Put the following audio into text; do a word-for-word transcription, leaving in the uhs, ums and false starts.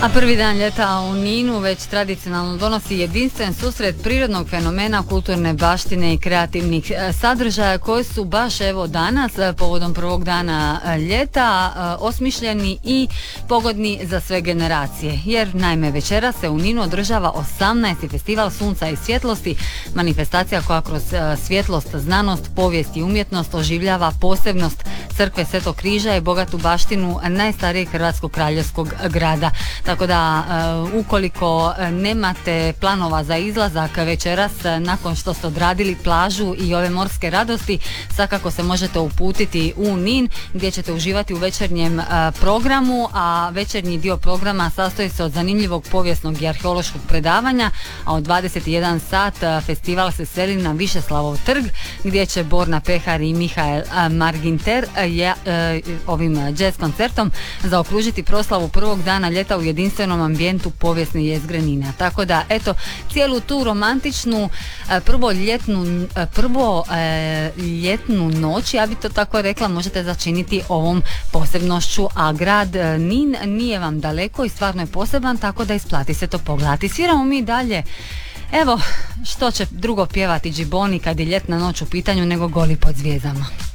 A prvi dan ljeta u Ninu već tradicionalno donosi jedinstven susret prirodnog fenomena, kulturne baštine i kreativnih sadržaja koji su baš evo danas, povodom prvog dana ljeta, osmišljeni i pogodni za sve generacije. Jer naime večera se u Ninu održava osamnaesti festival sunca i svjetlosti, manifestacija koja kroz svjetlost, znanost, povijest i umjetnost oživljava posebnost crkve Svetog križa i bogatu baštinu najstarijeg hrvatskog kraljevskog grada. Tako da uh, ukoliko nemate planova za izlazak večeras nakon što ste odradili plažu i ove morske radosti, svakako se možete uputiti u Nin gdje ćete uživati u večernjem uh, programu, a večernji dio programa sastoji se od zanimljivog povijesnog i arheološkog predavanja, a od dvadeset jedan sat uh, festival se seli na Višeslavov trg gdje će Borna Pehar i Mihael uh, Marginter uh, je, uh, ovim jazz koncertom zaokružiti proslavu prvog dana ljeta u jedinstvenom ambijentu povijesne jezgre Nina. Tako da, eto, cijelu tu romantičnu prvo ljetnu, prvo e, ljetnu noć, ja bi to tako rekla, možete začiniti ovom posebnošću, a grad Nin nije vam daleko i stvarno je poseban, tako da isplati se to pogledati. Sviramo mi dalje. Evo, što će drugo pjevati Džiboni kad je ljetna noć u pitanju nego Goli pod zvijezdama.